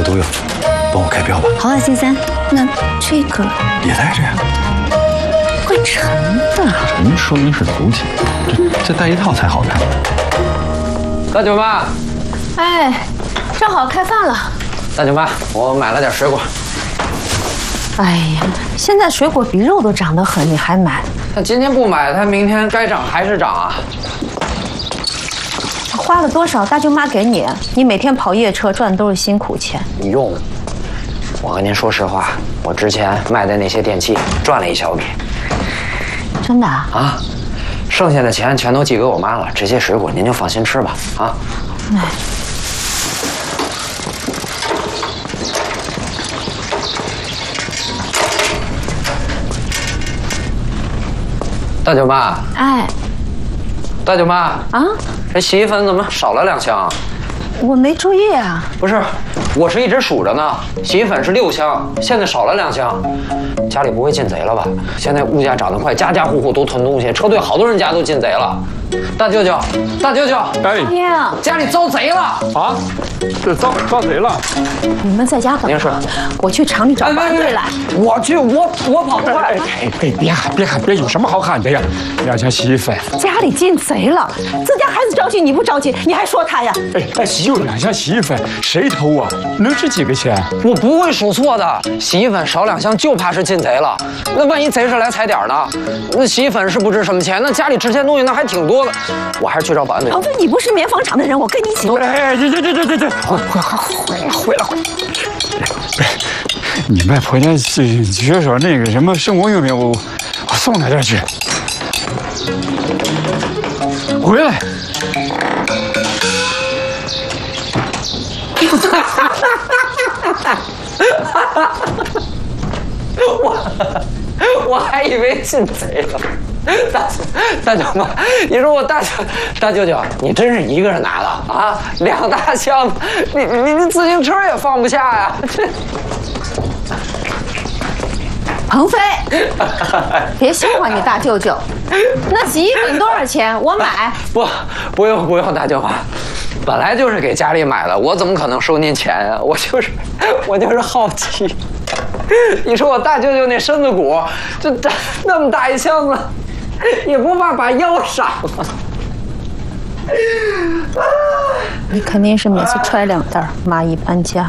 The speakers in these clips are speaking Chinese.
车都有，帮我开标吧。 好啊，先生，那这个也带着呀。 会沉的。 沉说明是头钱，这带一套才好看。 大舅妈， 哎，正好开饭了。 大舅妈，我买了点水果。 哎呀，现在水果比肉都涨得很，你还买？ 他今天不买，他明天该涨还是涨啊。 花了多少，大舅妈给你。你每天跑夜车赚的都是辛苦钱。 用，我跟您说实话，我之前卖的那些电器赚了一小笔。 真的啊？ 啊，剩下的钱全都寄给我妈了。这些水果您就放心吃吧，啊。 哎。 大舅妈， 哎， 大舅妈啊， 这洗衣粉怎么少了2箱？ 我没注意啊。 不是，我是一直数着呢。洗衣粉是6箱，现在少了2箱。家里不会进贼了吧？现在物价涨得快，家家户户都囤东西，车队好多人家都进贼了。大舅舅，大舅舅， 哎呀， 家里遭贼了啊！这遭贼了！ 你们在家等您说， 我去厂里找保安队来。 我去，我跑不快。 别喊，别有什么好喊的呀！2箱洗衣粉， 家里进贼了，自家孩子着急你不着急，你还说他呀？ 哎，有2箱洗衣粉，谁偷啊？能值几个钱？ 我不会数错的，洗衣粉少2箱就怕是进贼了。那万一贼是来踩点呢？那洗衣粉是不值什么钱，那家里值钱东西那还挺多的。我还是去找保安队。 鹏飞，你不是棉纺厂的人，我跟你一起。 哎，这，回来！你外婆家缺少那个什么生活用品，我送她点去。回来。 我还以为进贼了。大舅妈，你说我大舅舅，你真是一个人拿的啊？2大箱，你自行车也放不下呀？ 鹏飞，别笑话你大舅舅。那洗衣粉多少钱？我买。 不用，大舅妈，本来就是给家里买的，我怎么可能收您钱呀？我就是好奇。你说我大舅舅那身子骨，这那么大一箱子，也不怕把腰伤了。 你肯定是每次揣2袋，蚂蚁搬家。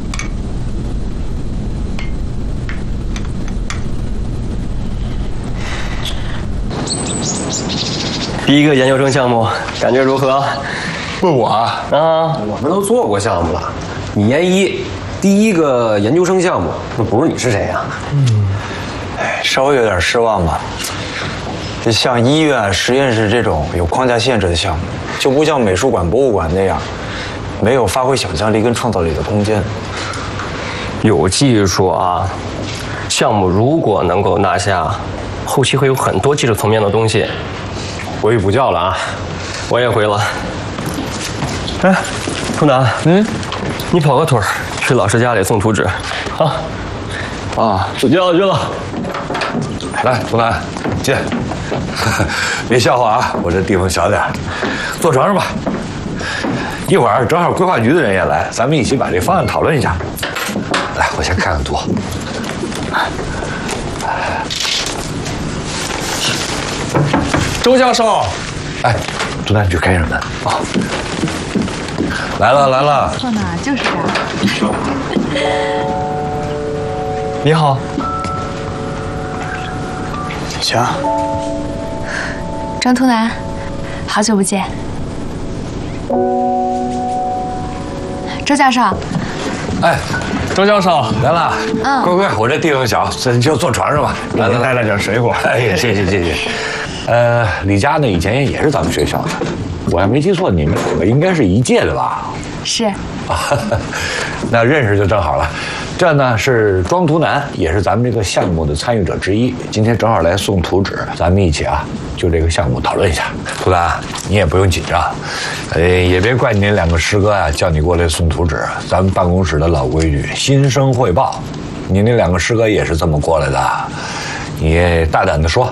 第一个研究生项目感觉如何？ 问我啊？ 我们都做过项目了，你研一，第一个研究生项目，那不是你是谁呀？ 稍微有点失望吧。就像医院、实验室这种有框架限制的项目，就不像美术馆、博物馆那样，没有发挥想象力跟创造力的空间。 有技术啊，项目如果能够拿下，后期会有很多技术层面的东西。我也不叫了啊，我也回了。哎，图南，你跑个腿儿，去老师家里送图纸，啊，睡觉去了。 来，图南，进。别笑话啊，我这地方小点，坐床上吧。一会儿正好规划局的人也来，咱们一起把这方案讨论一下。来，我先看看图。 周教授， 哎，图南，你去开上门啊。来了。 错呢，就是这样。 你好。 行。 张图南，好久不见。周教授。 哎， 周教授来了。乖，我这地方小，你就坐床上吧。 来带了点水果。 哎，谢谢。李佳呢，以前也是咱们学校的，我要没记错，你们2个应该是一届的吧？ 是。 那认识就正好了。这呢是庄图南，也是咱们这个项目的参与者之一。今天正好来送图纸，咱们一起就这个项目讨论一下。图南，你也不用紧张，也别怪你那2个师哥叫你过来送图纸。咱们办公室的老规矩，新生汇报。你那2个师哥也是这么过来的，你大胆的说，